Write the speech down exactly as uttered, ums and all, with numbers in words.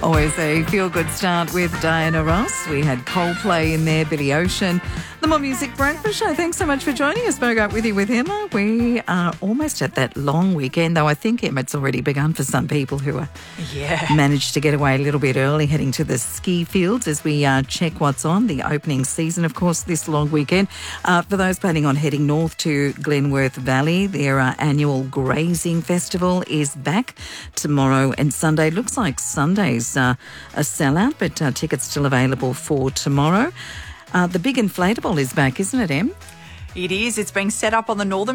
Always a feel-good start with Diana Ross. We had Coldplay in there, Billy Ocean. The More Music Breakfast Show. Thanks so much for joining us. Spoke up with you with Emma. We are almost at that long weekend, though I think, Emma, it's already begun for some people who are yeah. managed to get away a little bit early, heading to the ski fields as we uh, check what's on. The opening season, of course, this long weekend. Uh, for those planning on heading north to Glenworth Valley, their uh, annual grazing festival is back tomorrow and Sunday. Looks like Sunday's uh, a sellout, but uh, tickets still available for tomorrow. Uh, the big inflatable is back, isn't it, Em? It is. It's being set up on the northern